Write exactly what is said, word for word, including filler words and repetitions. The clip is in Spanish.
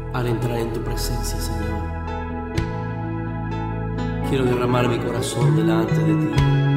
al entrar en tu presencia, Señor. Quiero derramar mi corazón delante de ti.